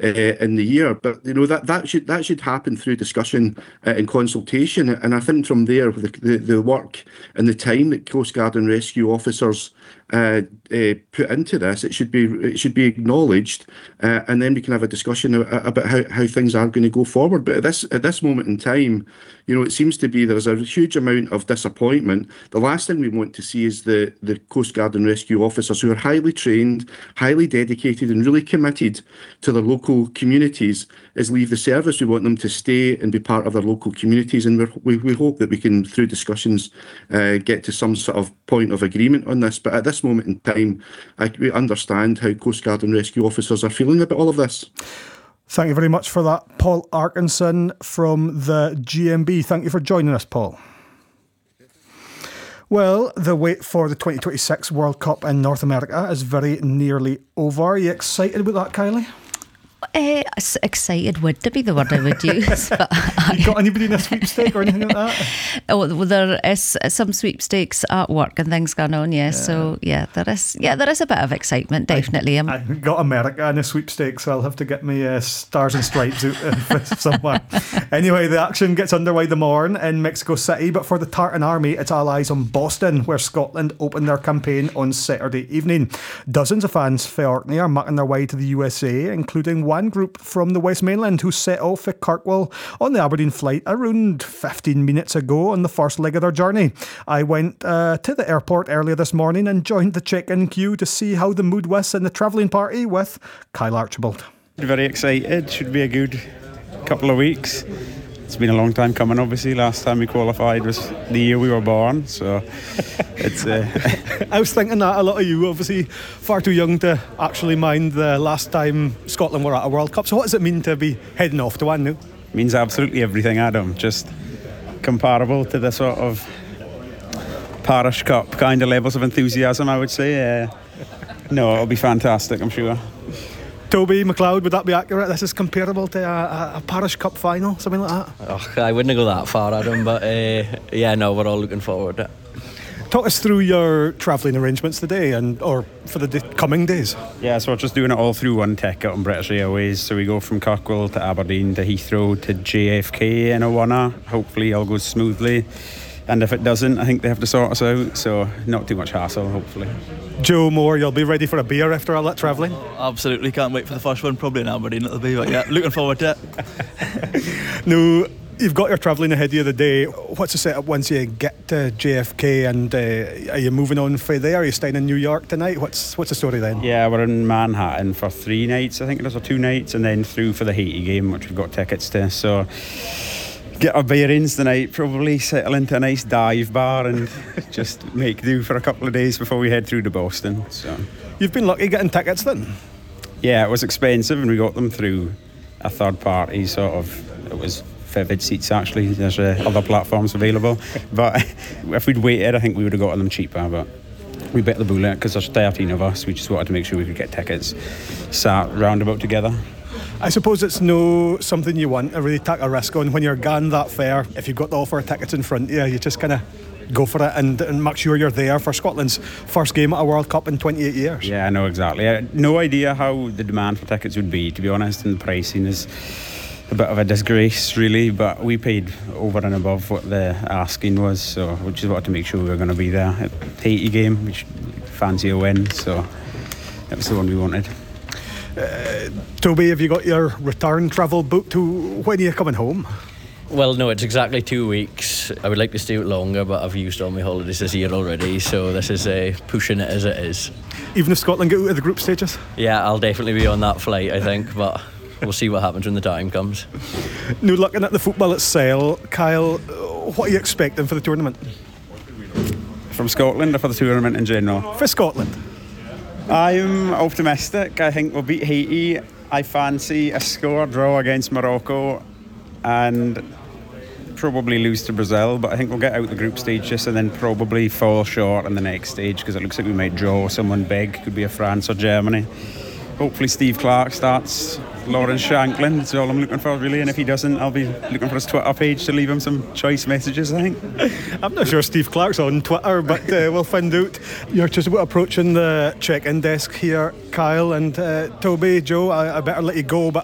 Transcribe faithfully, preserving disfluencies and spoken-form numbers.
uh, in the year. But you know that that should that should happen through discussion uh, and consultation. And I think from there, the, the the work and the time that Coast Guard and rescue officers uh, uh, put into this, it should be it should be acknowledged, uh, and then we can have a discussion about how, how things are going to go forward. But at this at this moment in time, you know, it seems to be there's a huge amount of disappointment. The last thing we want to see is the the Coast Guard and rescue officers who are highly trained, highly dedicated, and really committed to their local communities is leave the service. We want them to stay and be part of their local communities, and we're, we we hope that we can, through discussions, uh, get to some sort of point of agreement on this. But at this moment in time, I, we understand how Coast Guard and rescue officers are feeling about all of this. Thank you very much for that, Paul Arkinson from the G M B. Thank you for joining us, Paul. Well, the wait for the twenty twenty-six World Cup in North America is very nearly over. Are you excited about that, Kylie? Uh, excited would be the word I would use. But you got anybody in a sweepstake or anything like that? Oh, well, there is some sweepstakes at work and things going on. Yeah, yeah. So yeah, there is. Yeah, there is a bit of excitement, definitely. I, I got America in a sweepstake, so I'll have to get my uh, stars and stripes out somewhere. Anyway, the action gets underway the morn in Mexico City, but for the Tartan Army, it's all eyes on Boston, where Scotland opened their campaign on Saturday evening. Dozens of fans for Orkney are making their way to the U S A, including one group from the West Mainland who set off at Kirkwall on the Aberdeen flight around fifteen minutes ago on the first leg of their journey. I went uh, to the airport earlier this morning and joined the check-in queue to see how the mood was in the travelling party with Kyle Archibald. Very excited. Should be a good couple of weeks. It's been a long time coming, obviously. Last time we qualified was the year we were born, so it's... Uh... I was thinking that a lot of you, obviously far too young to actually mind the last time Scotland were at a World Cup. So what does it mean to be heading off to one now? It means absolutely everything, Adam. Just comparable to the sort of Parish Cup kind of levels of enthusiasm, I would say. Uh, no, it'll be fantastic, I'm sure. Toby McLeod, would that be accurate? This is comparable to a, a Parish Cup final, something like that? Oh, I wouldn't go that far, Adam, but uh, yeah, no, we're all looking forward to it. Talk us through your travelling arrangements today and or for the d- coming days. Yeah, so we're just doing it all through one ticket on British Airways. So we go from Kirkwall to Aberdeen to Heathrow to J F K in a one-hour. Hopefully all goes smoothly. And if it doesn't, I think they have to sort us out. So not too much hassle, hopefully. Joe Moore, you'll be ready for a beer after all that travelling? Absolutely, can't wait for the first one. Probably in Aberdeen it'll be, but yeah, looking forward to it. No, you've got your travelling ahead of you the day. What's the setup once you get to J F K, and uh, are you moving on from there? Are you staying in New York tonight? What's what's the story then? Yeah, we're in Manhattan for three nights, I think it is, or two nights, and then through for the Haiti game, which we've got tickets to. So get our bearings tonight, probably settle into a nice dive bar and just make do for a couple of days before we head through to Boston. So you've been lucky getting tickets then? Yeah, it was expensive and we got them through a third party sort of. It was Vivid Seats actually. There's uh, other platforms available, but if we'd waited I think we would have gotten them cheaper, but we bit the bullet because there's thirteen of us. We just wanted to make sure we could get tickets sat roundabout together. I suppose it's no something you want to really take a risk on when you're gone that far. If you've got the offer of tickets in front of you, you just kind of go for it and, and make sure you're there for Scotland's first game at a World Cup in twenty-eight years. Yeah, I know exactly. I had no idea how the demand for tickets would be, to be honest, and the pricing is a bit of a disgrace really, but we paid over and above what the asking was, so we just wanted to make sure we were going to be there at the Haiti game, which fancy a win, so that was the one we wanted. Uh, Toby, have you got your return travel booked? To when are you coming home? Well, no, it's exactly two weeks. I would like to stay out longer, but I've used all my holidays this year already, so this is uh, pushing it as it is. Even if Scotland get out of the group stages? Yeah, I'll definitely be on that flight, I think, but we'll see what happens when the time comes. Now, looking at the football itself, Kyle, what are you expecting for the tournament? From Scotland or for the tournament in general? For Scotland. I'm optimistic. I think we'll beat Haiti. I fancy a score draw against Morocco and probably lose to Brazil, but I think we'll get out the group stages and then probably fall short in the next stage because it looks like we might draw someone big. Could be a France or Germany. Hopefully Steve Clarke starts Lawrence Shanklin. That's all I'm looking for really, and if he doesn't I'll be looking for his Twitter page to leave him some choice messages, I think. I'm not sure Steve Clarke's on Twitter, but uh, we'll find out. You're just about approaching the check-in desk here, Kyle, and uh, Toby, Joe, I, I better let you go, but